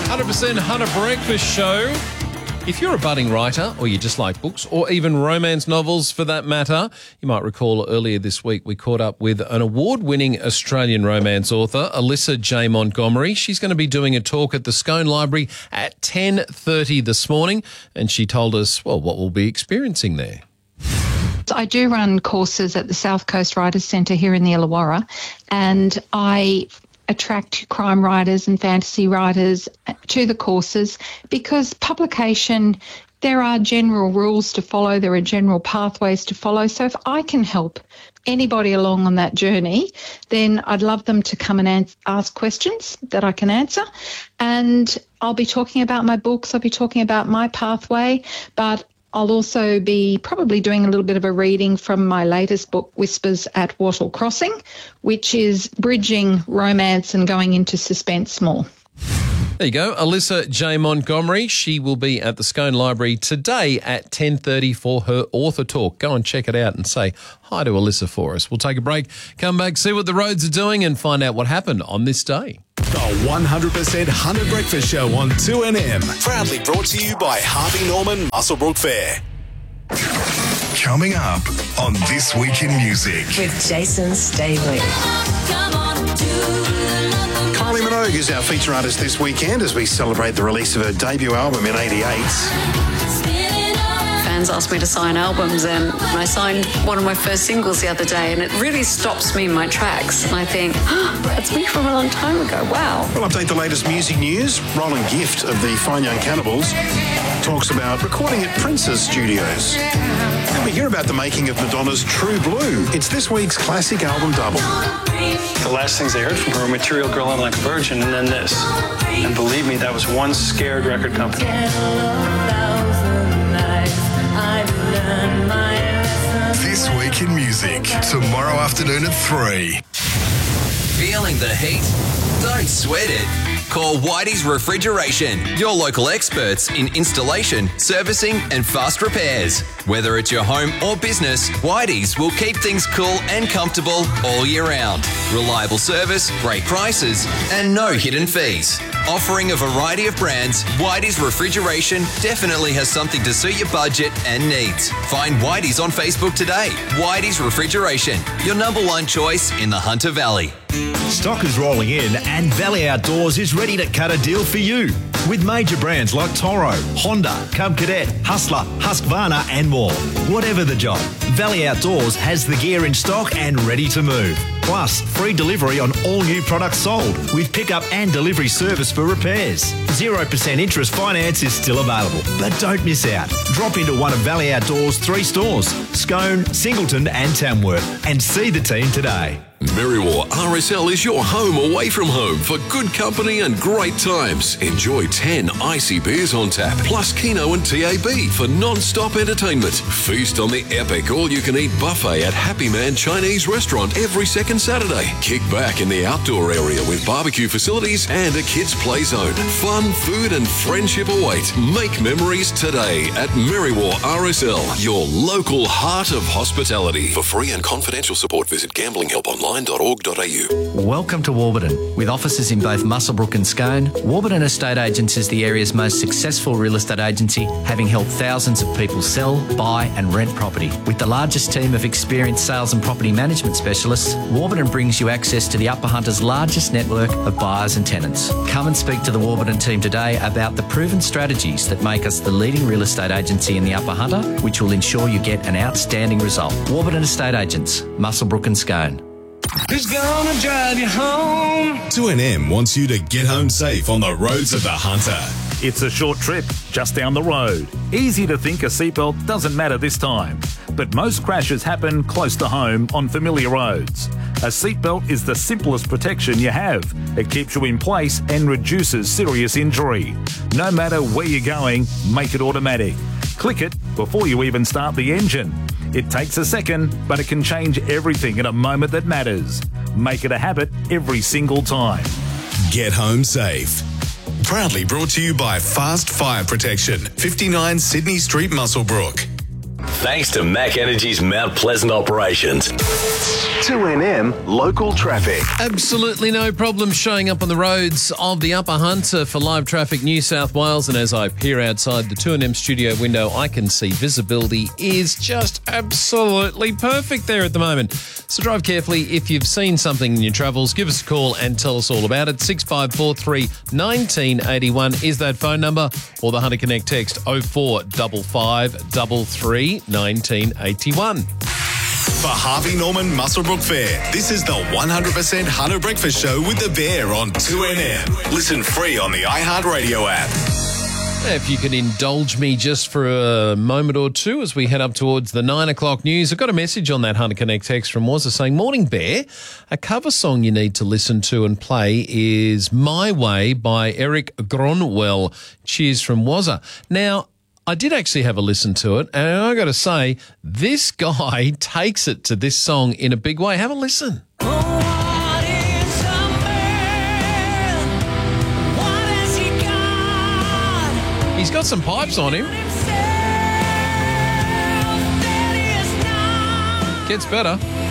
100% Hunter Breakfast Show. If you're a budding writer or you just like books or even romance novels for that matter, you might recall earlier this week we caught up with an award-winning Australian romance author, Alyssa J. Montgomery. She's going to be doing a talk at the Scone Library at 10:30 this morning, and she told us, well, what we'll be experiencing there. I do run courses at the South Coast Writers Centre here in the Illawarra, and I attract crime writers and fantasy writers to the courses because publication, there are general rules to follow, there are general pathways to follow. So if I can help anybody along on that journey, then I'd love them to come and ask questions that I can answer. And I'll be talking about my books, I'll be talking about my pathway, but I'll also be probably doing a little bit of a reading from my latest book, Whispers at Wattle Crossing, which is bridging romance and going into suspense more. There you go, Alyssa J. Montgomery. She will be at the Scone Library today at 10:30 for her author talk. Go and check it out and say hi to Alyssa for us. We'll take a break, come back, see what the roads are doing and find out what happened on this day. The 100% Hunter Breakfast Show on 2NM. Proudly brought to you by Harvey Norman Muswellbrook Fair. Coming up on This Week in Music. With Jason Staley. Kylie Minogue is our feature artist this weekend as we celebrate the release of her debut album in '88. Fans ask me to sign albums, and I signed one of my first singles the other day, and it really stops me in my tracks. And I think, that's me from a long time ago. Wow. We'll update the latest music news. Roland Gift of the Fine Young Cannibals talks about recording at Prince's studios. And we hear about the making of Madonna's True Blue. It's this week's classic album double. The last things I heard from her were Material Girl and Like a Virgin, and then this. And believe me, that was one scared record company. This Week in Music. Tomorrow afternoon at 3. Feeling the heat? Don't sweat it. Call Whitey's Refrigeration, your local experts in installation, servicing and fast repairs. Whether it's your home or business, Whitey's will keep things cool and comfortable all year round. Reliable service, great prices and no hidden fees. Offering a variety of brands, Whitey's Refrigeration definitely has something to suit your budget and needs. Find Whitey's on Facebook today. Whitey's Refrigeration, your number one choice in the Hunter Valley. Stock is rolling in and Valley Outdoors is ready to cut a deal for you. With major brands like Toro, Honda, Cub Cadet, Hustler, Husqvarna and more. Whatever the job, Valley Outdoors has the gear in stock and ready to move. Plus, free delivery on all new products sold with pickup and delivery service for repairs. 0% interest finance is still available, but don't miss out. Drop into one of Valley Outdoors' 3 stores, Scone, Singleton and Tamworth, and see the team today. Merriwar RSL is your home away from home for good company and great times. Enjoy 10 icy beers on tap, plus Keno and TAB for non-stop entertainment. Feast on the epic all-you-can-eat buffet at Happy Man Chinese Restaurant every second Saturday. Kick back in the outdoor area with barbecue facilities and a kids' play zone. Fun, food and friendship await. Make memories today at Merriwar RSL, your local heart of hospitality. For free and confidential support, visit gamblinghelponline.org.au. Welcome to Warburton. With offices in both Muswellbrook and Scone, Warburton Estate Agents is the area's most successful real estate agency, having helped thousands of people sell, buy and rent property. With the largest team of experienced sales and property management specialists, Warburton brings you access to the Upper Hunter's largest network of buyers and tenants. Come and speak to the Warburton team today about the proven strategies that make us the leading real estate agency in the Upper Hunter, which will ensure you get an outstanding result. Warburton Estate Agents, Muswellbrook and Scone. Who's gonna drive you home? 2NM wants you to get home safe on the roads of the Hunter. It's a short trip, just down the road. Easy to think a seatbelt doesn't matter this time. But most crashes happen close to home on familiar roads. A seatbelt is the simplest protection you have. It keeps you in place and reduces serious injury. No matter where you're going, make it automatic. Click it before you even start the engine. It takes a second, but it can change everything in a moment that matters. Make it a habit every single time. Get home safe. Proudly brought to you by Fast Fire Protection, 59 Sydney Street, Muswellbrook. Thanks to Mac Energy's Mount Pleasant operations. 2NM local traffic. Absolutely no problem showing up on the roads of the Upper Hunter for Live Traffic New South Wales. And as I peer outside the 2NM studio window, I can see visibility is just absolutely perfect there at the moment. So drive carefully. If you've seen something in your travels, give us a call and tell us all about it. 6543 1981 is that phone number, or the Hunter Connect text 0455 33 1981. For Harvey Norman Muswellbrook Fair, this is the 100% Hunter Breakfast Show with the Bear on 2NM. Listen free on the iHeartRadio app. If you can indulge me just for a moment or two as we head up towards the 9 o'clock news. I've got a message on that Hunter Connect text from Wazza saying, "Morning, Bear. A cover song you need to listen to and play is My Way by Eric Gronwell. Cheers from Wazza." Now, I did actually have a listen to it, and I got to say, this guy takes it to this song in a big way. Have a listen. He's got some pipes on him. Gets better.